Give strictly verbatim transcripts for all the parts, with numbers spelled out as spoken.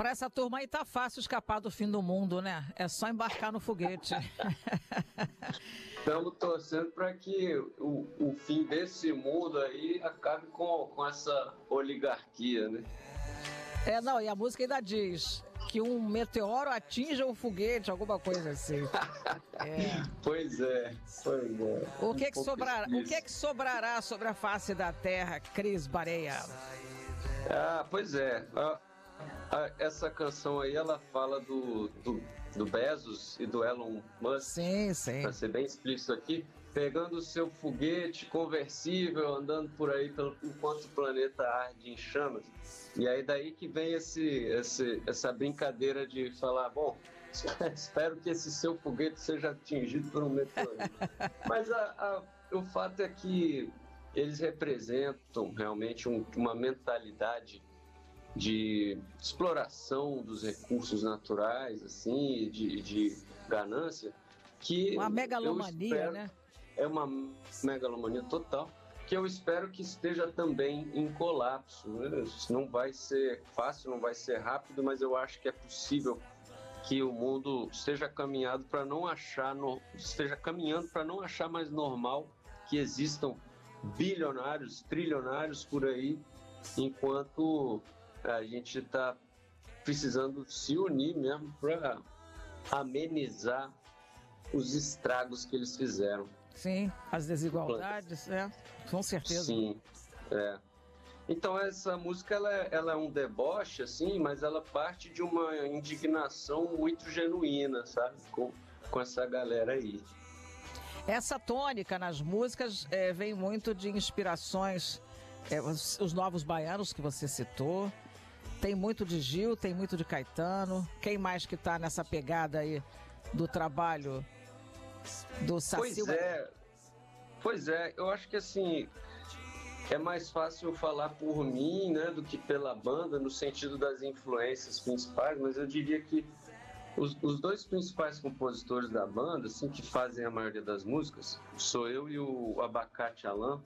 Para essa turma aí tá fácil escapar do fim do mundo, né? É só embarcar no foguete. Estamos torcendo para que o, o fim desse mundo aí acabe com, com essa oligarquia, né? É, não, e a música ainda diz que um meteoro atinja o foguete, alguma coisa assim. É. Pois é, pois é. O que, que sobrará, o que que sobrará sobre a face da Terra, Cris Barea? Ah, pois é. A, a, essa canção aí, ela fala do, do, do Bezos e do Elon Musk. Sim, sim. Para ser bem explícito aqui, pegando o seu foguete conversível, andando por aí pelo, enquanto o planeta arde em chamas. E aí daí que vem esse, esse, essa brincadeira de falar, bom, espero que esse seu foguete seja atingido por um meteoro. Mas a, a, o fato é que eles representam realmente um, uma mentalidade de exploração dos recursos naturais, assim, de, de ganância, que uma megalomania, espero, né? É uma megalomania total, que eu espero que esteja também em colapso, né? Não vai ser fácil, não vai ser rápido, mas eu acho que é possível que o mundo esteja caminhado para não achar, no, esteja caminhando para não achar mais normal que existam bilionários, trilionários por aí, enquanto a gente está precisando se unir mesmo para amenizar os estragos que eles fizeram. Sim, as desigualdades, é, com certeza. Sim, é. Então essa música ela é, ela é um deboche, assim, mas ela parte de uma indignação muito genuína, sabe? Com, com essa galera aí. Essa tônica nas músicas é, vem muito de inspirações, é, os, os novos baianos que você citou. Tem muito de Gil, tem muito de Caetano. Quem mais que tá nessa pegada aí do trabalho do Saci? Pois é, pois é, eu acho que assim, é mais fácil falar por mim, né, do que pela banda, no sentido das influências principais, mas eu diria que os, os dois principais compositores da banda, assim, que fazem a maioria das músicas, sou eu e o Abacate Alain,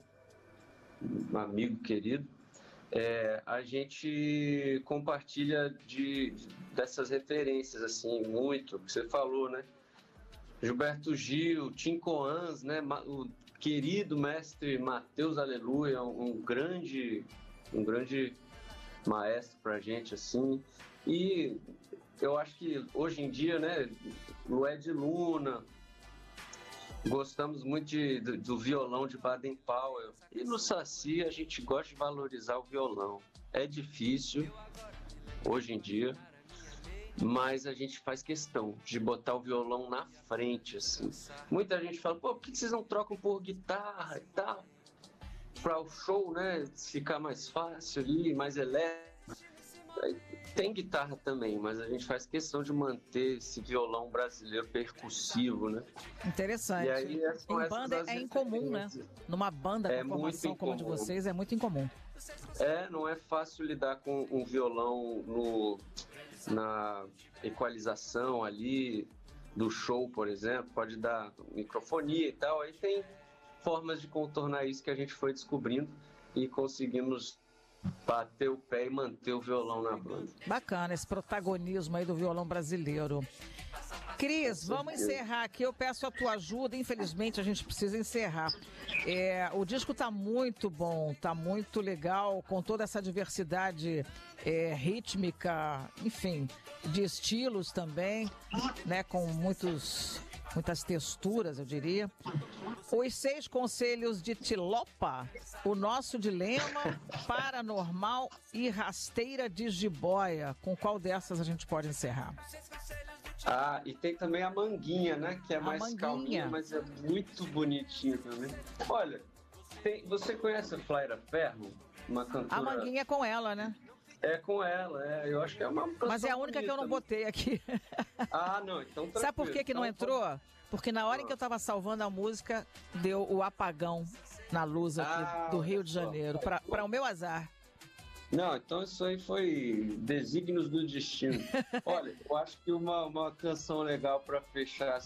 um amigo querido. É, a gente compartilha de, dessas referências, assim, muito, que você falou, né? Gilberto Gil, Tim Coans, né? O querido mestre Mateus Aleluia, um, um grande, um grande maestro pra gente, assim. E eu acho que hoje em dia, né? Lued Luna, gostamos muito de, do, do violão de Baden Powell. E no Saci a gente gosta de valorizar o violão. É difícil hoje em dia, mas a gente faz questão de botar o violão na frente, assim. Muita gente fala, pô, por que vocês não trocam por guitarra e tal? Para o show, né, ficar mais fácil ali, mais elétrico. Tem guitarra também, mas a gente faz questão de manter esse violão brasileiro percussivo, né? Interessante. E aí, em banda é incomum, né? Numa banda com a formação como a de vocês, é muito incomum. É, não é fácil lidar com um violão no, na equalização ali do show, por exemplo. Pode dar microfonia e tal. Aí tem formas de contornar isso que a gente foi descobrindo e conseguimos bater o pé e manter o violão na banda. Bacana esse protagonismo aí do violão brasileiro. Cris, vamos encerrar aqui. Eu peço a tua ajuda. Infelizmente, a gente precisa encerrar. É, o disco tá muito bom, tá muito legal, com toda essa diversidade é, rítmica, enfim, de estilos também, né? Com muitos, muitas texturas, eu diria. Os seis conselhos de Tilopa, o nosso dilema, paranormal e rasteira de jiboia. Com qual dessas a gente pode encerrar? Ah, e tem também a Manguinha, né? Que é a mais manguinha. calminha, mas é muito bonitinha também. Olha, tem, você conhece a Flaira Ferro? Uma cantora... A Manguinha é com ela, né? É com ela, é. Eu acho que é uma canção Mas é a única que eu não botei aqui. Ah, não, então tranquilo. Sabe por que que não então, entrou? Porque na hora em que eu tava salvando a música, deu o apagão na luz aqui ah, do Rio de Janeiro, para o meu azar. Não, então isso aí foi desígnios do destino. Olha, eu acho que uma, uma canção legal para fechar